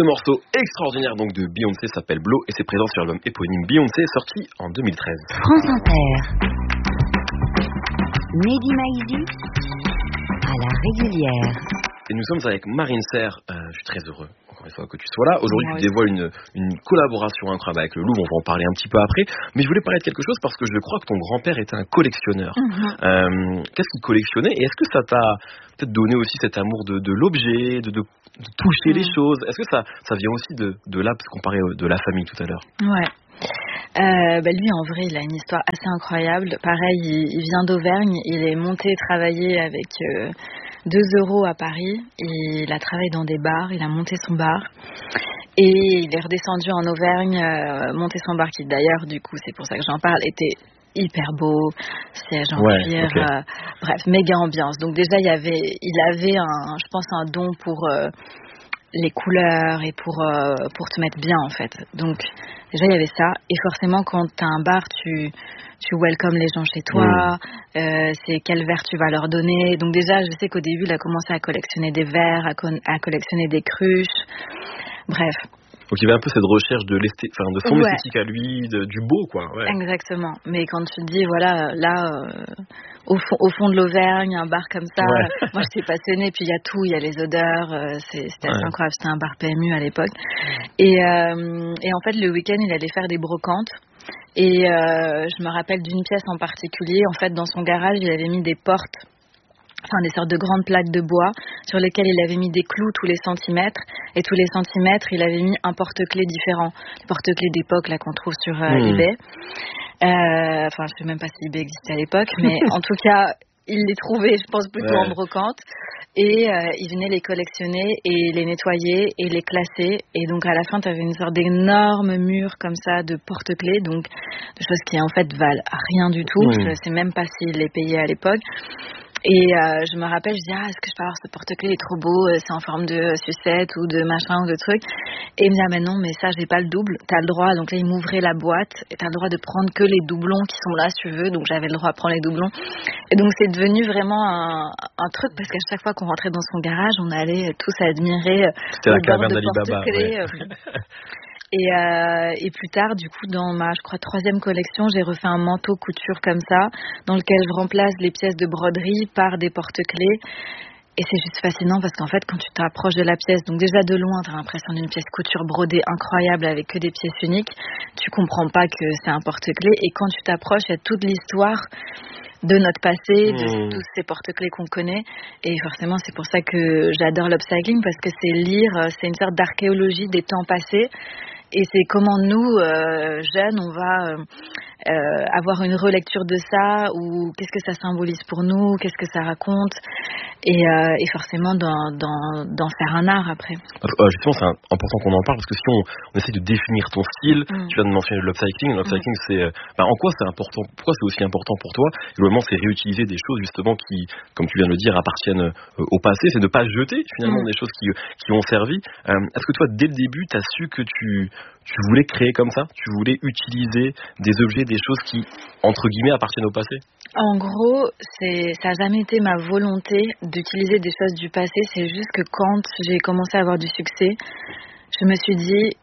Ce morceau extraordinaire donc de Beyoncé s'appelle Blow et c'est présent sur l'album éponyme Beyoncé sorti en 2013. France Inter. Mehdi Maizi à la régulière. Et nous sommes avec Marine Serre. Je suis très heureux encore une fois que tu sois là. Aujourd'hui, tu dévoiles une collaboration incroyable avec le Louvre. On va en parler un petit peu après. Mais je voulais parler de quelque chose parce que je crois que ton grand-père était un collectionneur. Qu'est-ce qu'il collectionnait et est-ce que ça t'a peut-être donné aussi cet amour de l'objet, de toucher les choses? Est-ce que ça vient aussi de là, parce qu'on parlait de la famille tout à l'heure? Ouais. Lui, en vrai, il a une histoire assez incroyable. Pareil, il vient d'Auvergne. Il est monté travailler avec 2 euros à Paris. Il a travaillé dans des bars. Il a monté son bar. Et il est redescendu en Auvergne, monter son bar qui, d'ailleurs, du coup, c'est pour ça que j'en parle, était hyper beau, siège en cuir, bref, méga ambiance. Donc déjà, il avait je pense, un don pour les couleurs et pour te mettre bien en fait. Donc déjà il y avait ça et forcément quand t'as un bar tu welcomes les gens chez toi, c'est quel verre tu vas leur donner. Donc déjà je sais qu'au début il a commencé à collectionner des verres, à collectionner des cruches, bref. Donc il y avait un peu cette recherche de son esthétique à lui, du beau quoi. Ouais. Exactement. Mais quand tu te dis voilà là au fond de l'Auvergne, un bar comme ça, moi j'étais passionnée. Puis il y a tout, il y a les odeurs, c'était assez incroyable. C'était un bar PMU à l'époque. Et en fait le week-end il allait faire des brocantes. Et je me rappelle d'une pièce en particulier. En fait dans son garage il avait mis des portes. Enfin, des sortes de grandes plaques de bois sur lesquelles il avait mis des clous tous les centimètres. Et tous les centimètres, il avait mis un porte-clés différent. Les porte-clés d'époque, là, qu'on trouve sur eBay. Enfin, je sais même pas si eBay existait à l'époque. Mais en tout cas, il les trouvait, je pense, plutôt en brocante. Et il venait les collectionner et les nettoyer et les classer. Et donc, à la fin, tu avais une sorte d'énorme mur comme ça de porte-clés. Donc, de choses qui, en fait, valent rien du tout. Je sais même pas s'il les payait à l'époque. Et je me rappelle, je dis est-ce que je peux avoir ce porte-clés, il est trop beau, c'est en forme de sucette ou de machin ou de truc. Et il me dit mais non, mais ça j'ai pas le double, t'as le droit. Donc là il m'ouvrait la boîte et t'as le droit de prendre que les doublons qui sont là si tu veux. Donc j'avais le droit de prendre les doublons. Et donc c'est devenu vraiment un truc parce qu'à chaque fois qu'on rentrait dans son garage, on allait tous admirer le bord de porte-clés. Et plus tard, du coup, dans ma, je crois, 3e collection, j'ai refait un manteau couture comme ça, dans lequel je remplace les pièces de broderie par des porte-clés. Et c'est juste fascinant parce qu'en fait, quand tu t'approches de la pièce, donc déjà de loin, tu as l'impression d'une pièce couture brodée incroyable avec que des pièces uniques. Tu comprends pas que c'est un porte-clés. Et quand tu t'approches, il y a toute l'histoire de notre passé, de tous ces porte-clés qu'on connaît. Et forcément, c'est pour ça que j'adore l'upcycling parce que c'est une sorte d'archéologie des temps passés. Et c'est comment nous, jeunes, on va avoir une relecture de ça, ou qu'est-ce que ça symbolise pour nous, qu'est-ce que ça raconte, et forcément d'en faire un art après. Justement, c'est important qu'on en parle, parce que si on essaie de définir ton style, tu viens de mentionner l'upcycling. L'upcycling, c'est en quoi c'est important, pourquoi c'est aussi important pour toi? Globalement, c'est réutiliser des choses justement qui, comme tu viens de le dire, appartiennent au passé, c'est ne pas jeter finalement des choses qui ont servi. Est-ce que toi, dès le début, tu as su que tu voulais créer comme ça? Tu voulais utiliser des objets, des choses qui, entre guillemets, appartiennent au passé? En gros, ça n'a jamais été ma volonté d'utiliser des choses du passé. C'est juste que quand j'ai commencé à avoir du succès, je me suis dit...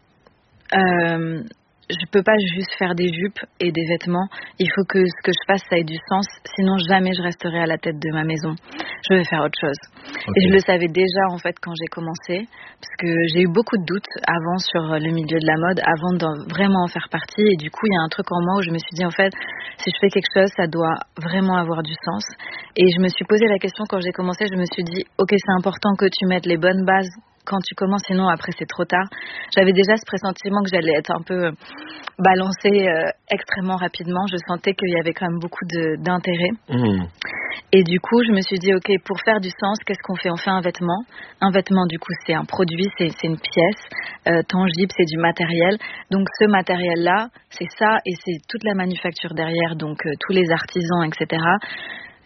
je peux pas juste faire des jupes et des vêtements. Il faut que ce que je fasse, ça ait du sens. Sinon, jamais je resterai à la tête de ma maison. Je vais faire autre chose. Okay. Et je le savais déjà, en fait, quand j'ai commencé. Parce que j'ai eu beaucoup de doutes avant sur le milieu de la mode, avant de vraiment en faire partie. Et du coup, il y a un truc en moi où je me suis dit, en fait, si je fais quelque chose, ça doit vraiment avoir du sens. Et je me suis posé la question quand j'ai commencé. Je me suis dit, ok, c'est important que tu mettes les bonnes bases quand tu commences, sinon après c'est trop tard. J'avais déjà ce pressentiment que j'allais être un peu balancée extrêmement rapidement. Je sentais qu'il y avait quand même beaucoup d'intérêt. Et du coup, je me suis dit, ok, pour faire du sens, qu'est-ce qu'on fait? On fait un vêtement. Un vêtement, du coup, c'est un produit, c'est une pièce tangible, c'est du matériel. Donc ce matériel-là, c'est ça, et c'est toute la manufacture derrière, donc tous les artisans, etc.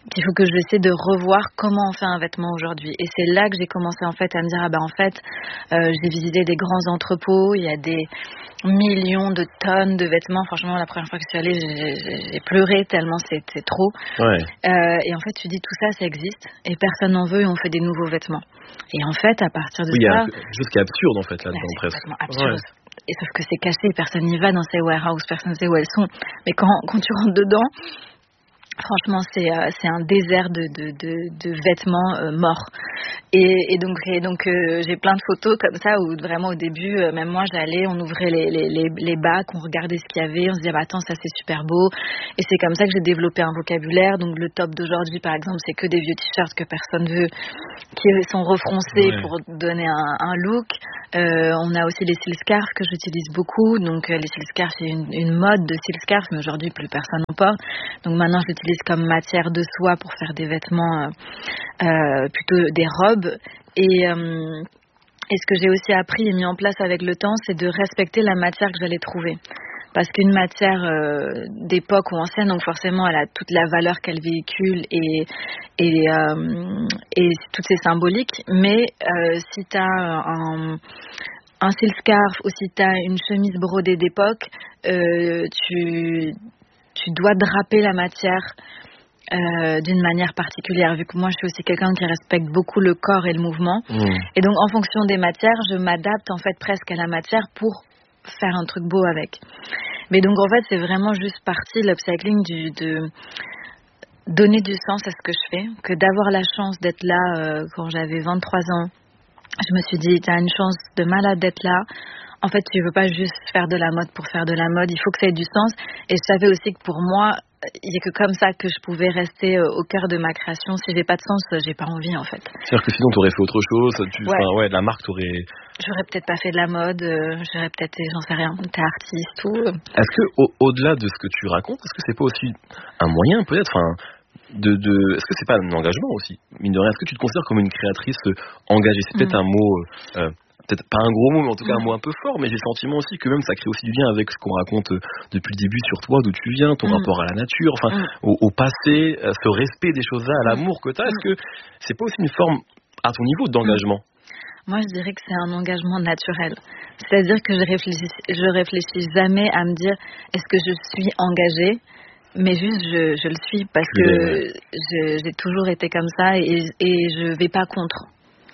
qu'il faut que je essaie de revoir comment on fait un vêtement aujourd'hui. Et c'est là que j'ai commencé en fait à me dire j'ai visité des grands entrepôts, il y a des millions de tonnes de vêtements. Franchement, la première fois que je suis allée, j'ai pleuré tellement c'est trop. Ouais. Et en fait, tu dis tout ça, ça existe et personne n'en veut et on fait des nouveaux vêtements. Et en fait, à partir de ça, il y a quelque chose qui est absurde en fait là-dedans c'est presque. complètement absurde. Ouais. Et sauf que c'est caché, personne n'y va dans ces warehouses, personne ne sait où elles sont. Mais quand tu rentres dedans, franchement, c'est un désert de vêtements morts. Et donc j'ai plein de photos comme ça où vraiment au début, même moi j'allais, on ouvrait les bacs, on regardait ce qu'il y avait, on se disait attends, ça c'est super beau. Et c'est comme ça que j'ai développé un vocabulaire. Donc le top d'aujourd'hui par exemple, c'est que des vieux t-shirts que personne veut, qui sont refroncés pour donner un look. On a aussi les silk scarves que j'utilise beaucoup. Donc les silk scarves, c'est une mode de silk scarves, mais aujourd'hui plus personne en porte. Donc maintenant je l'utilise comme matière de soie pour faire des vêtements, plutôt des robes. Et ce que j'ai aussi appris et mis en place avec le temps, c'est de respecter la matière que j'allais trouver. Parce qu'une matière d'époque ou ancienne, donc forcément, elle a toute la valeur qu'elle véhicule et toutes ses symboliques. Mais si tu as un silk scarf ou si tu as une chemise brodée d'époque, tu dois draper la matière d'une manière particulière, vu que moi je suis aussi quelqu'un qui respecte beaucoup le corps et le mouvement. Et donc en fonction des matières, je m'adapte en fait presque à la matière pour faire un truc beau avec. Mais donc en fait c'est vraiment juste partie l'upcycling de donner du sens à ce que je fais, que d'avoir la chance d'être là quand j'avais 23 ans. Je me suis dit, t'as une chance de malade d'être là. En fait, tu veux pas juste faire de la mode pour faire de la mode, il faut que ça ait du sens. Et je savais aussi que pour moi, il n'y a que comme ça que je pouvais rester au cœur de ma création. Si j'ai pas de sens, j'ai pas envie en fait. C'est-à-dire que sinon t'aurais fait autre chose, la marque t'aurait... J'aurais peut-être pas fait de la mode, j'aurais peut-être, j'en sais rien, t'es artiste ou... Est-ce que au-delà de ce que tu racontes, est-ce que c'est pas aussi un moyen peut-être, est-ce que c'est pas un engagement aussi, mine de rien, est-ce que tu te considères comme une créatrice engagée? C'est peut-être un mot... peut-être pas un gros mot, mais en tout cas un mot un peu fort, mais j'ai le sentiment aussi que même ça crée aussi du lien avec ce qu'on raconte depuis le début sur toi, d'où tu viens, ton rapport à la nature, au passé, ce respect des choses-là, à l'amour que tu as. Est-ce que c'est pas aussi une forme, à ton niveau, d'engagement? Moi, je dirais que c'est un engagement naturel. C'est-à-dire que je réfléchis jamais à me dire est-ce que je suis engagée, mais juste je le suis parce que j'ai toujours été comme ça et je vais pas contre.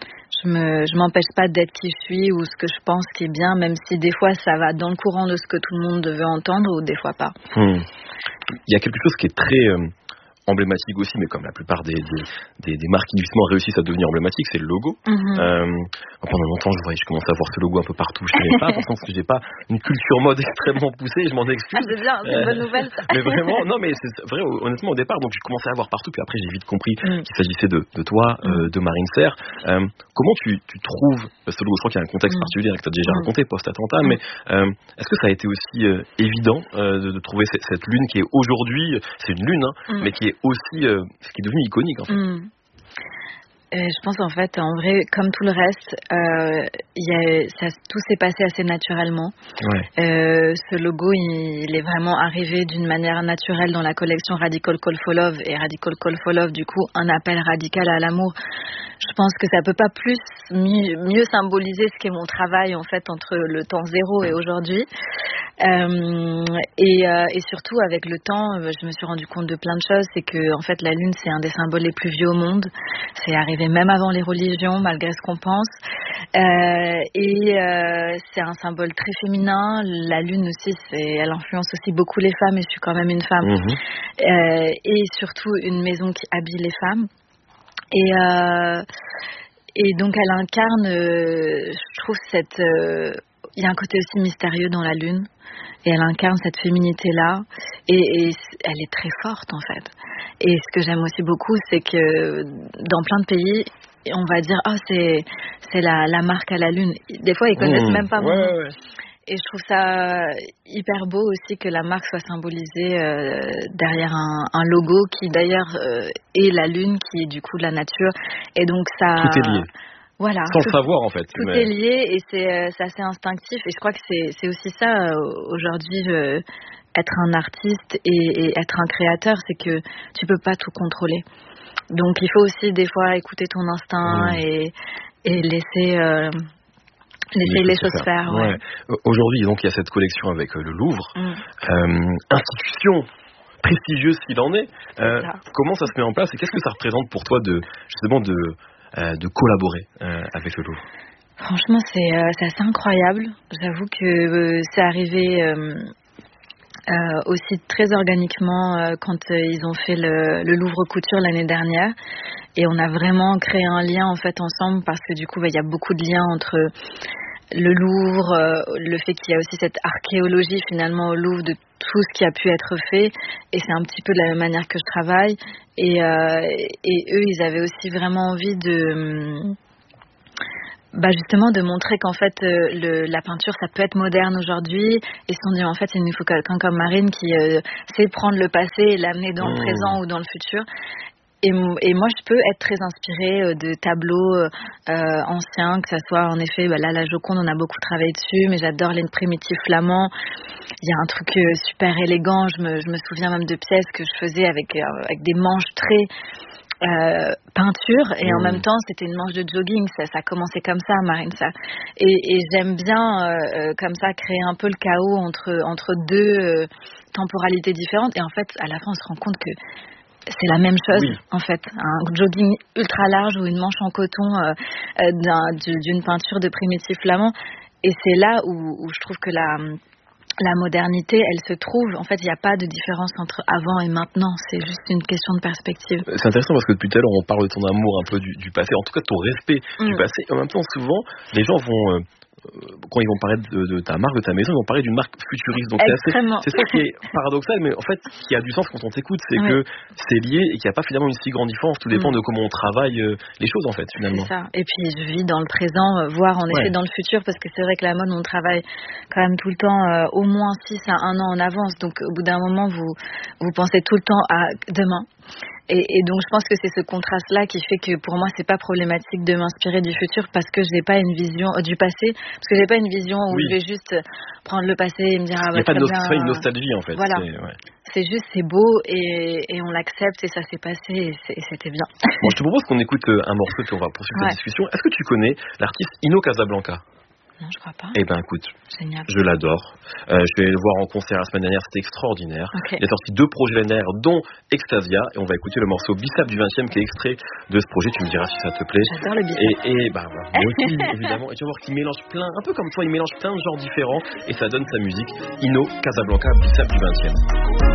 Je m'empêche pas d'être qui je suis ou ce que je pense qui est bien, même si des fois ça va dans le courant de ce que tout le monde veut entendre ou des fois pas. Il y a quelque chose qui est très emblématique aussi, mais comme la plupart des marques qui justement réussissent à devenir emblématiques, c'est le logo. Pendant longtemps, je commençais à voir ce logo un peu partout. Je ne savais pas, pourtant parce que j'ai pas une culture mode extrêmement poussée, je m'en excuse. Ah, c'est bien, c'est une bonne nouvelle ça. Mais vraiment, non, mais c'est vrai, honnêtement au départ, donc je commençais à voir partout, puis après j'ai vite compris qu'il s'agissait de toi, de Marine Serre. Comment tu trouves ce logo? Je crois qu'il y a un contexte particulier que tu as déjà raconté post-attentat, mais est-ce que ça a été aussi évident de trouver cette lune qui est aujourd'hui, c'est une lune, mais qui est aussi ce qui est devenu iconique en fait? Je pense en fait, en vrai, comme tout le reste, tout s'est passé assez naturellement. Ce logo, il est vraiment arrivé d'une manière naturelle dans la collection Radical Call for Love, et Radical Call for Love, du coup, un appel radical à l'amour. Je pense que ça peut pas mieux symboliser ce qu'est mon travail en fait entre le temps zéro et aujourd'hui. Et surtout avec le temps, je me suis rendu compte de plein de choses. C'est que en fait la lune c'est un des symboles les plus vieux au monde. C'est arrivé même avant les religions, malgré ce qu'on pense. C'est un symbole très féminin. La lune aussi, elle influence aussi beaucoup les femmes. Et je suis quand même une femme. Et surtout une maison qui habille les femmes. Et donc elle incarne, je trouve il y a un côté aussi mystérieux dans la lune, et elle incarne cette féminité-là, et elle est très forte en fait. Et ce que j'aime aussi beaucoup, c'est que dans plein de pays, on va dire c'est la marque à la lune. Des fois ils connaissent même pas mon nom. Et je trouve ça hyper beau aussi que la marque soit symbolisée derrière un logo qui d'ailleurs est la lune, qui est du coup la nature. Et donc ça... Tout est lié. Voilà. Sans le savoir, en fait. Tout est lié et c'est assez instinctif. Et je crois que c'est aussi ça, aujourd'hui, être un artiste et être un créateur, c'est que tu peux pas tout contrôler. Donc, il faut aussi, des fois, écouter ton instinct et laisser les choses faire. Ouais. Aujourd'hui, donc, il y a cette collection avec le Louvre. Institution prestigieuse s'il en est. Comment ça se met en place et qu'est-ce que ça représente pour toi justement de collaborer avec le Louvre? Franchement, c'est assez incroyable. J'avoue que c'est arrivé aussi très organiquement quand ils ont fait le Louvre Couture l'année dernière. Et on a vraiment créé un lien en fait ensemble parce que du coup, il y a beaucoup de liens entre le Louvre, le fait qu'il y a aussi cette archéologie finalement au Louvre de tout ce qui a pu être fait, et c'est un petit peu de la même manière que je travaille, et eux ils avaient aussi vraiment envie de justement de montrer qu'en fait la peinture ça peut être moderne aujourd'hui, et ils se sont dit en fait il nous faut quelqu'un comme Marine qui sait prendre le passé et l'amener dans le présent ou dans le futur. Et moi, je peux être très inspirée de tableaux anciens, que ça soit en effet, là, la Joconde, on a beaucoup travaillé dessus, mais j'adore les primitifs flamands. Il y a un truc super élégant, je me souviens même de pièces que je faisais avec des manches très peinture, et en même temps, c'était une manche de jogging, ça commençait comme ça, Marine, ça. Et j'aime bien, comme ça, créer un peu le chaos entre deux temporalités différentes, et en fait, à la fin, on se rend compte que c'est la même chose, en fait. Un jogging ultra large ou une manche en coton d'une peinture de primitif flamand. Et c'est là où je trouve que la modernité, elle se trouve. En fait, il n'y a pas de différence entre avant et maintenant. C'est juste une question de perspective. C'est intéressant parce que depuis tout à l'heure, on parle de ton amour un peu du passé. En tout cas, de ton respect du passé. Et en même temps, souvent, les gens vont... quand ils vont parler de ta marque, de ta maison, ils vont parler d'une marque futuriste. Donc c'est ça qui est paradoxal, mais en fait, qui a du sens quand on t'écoute, c'est que c'est lié et qu'il n'y a pas finalement une si grande différence. Tout dépend de comment on travaille les choses, en fait, finalement. C'est ça. Et puis, je vis dans le présent, voire en effet dans le futur, parce que c'est vrai que la mode, on travaille quand même tout le temps, au moins 6 à 1 an en avance. Donc, au bout d'un moment, vous pensez tout le temps à demain. Et donc je pense que c'est ce contraste-là qui fait que pour moi c'est pas problématique de m'inspirer du futur parce que j'ai pas une vision du passé, parce que j'ai pas une vision où je vais juste prendre le passé et me dire il n'y a pas une nostalgie en fait. Voilà. C'est juste c'est beau et on l'accepte et ça s'est passé et c'était bien. Bon, je te propose qu'on écoute un morceau puis on va poursuivre la discussion. Est-ce que tu connais l'artiste Ino Casablanca? Non, je crois pas. Eh ben écoute, génial. Je l'adore. Je suis allé le voir en concert la semaine dernière, c'était extraordinaire. Okay. Il a sorti 2 projets l'année dernière, dont Extasia, et on va écouter le morceau Bissap du 20e qui est extrait de ce projet. Tu me diras si ça te plaît. J'adore le Bissap. Et moi aussi, évidemment. Et tu vas voir qu'il mélange un peu comme toi, il mélange plein de genres différents et ça donne sa musique. Ino Casablanca, Bissap du 20e.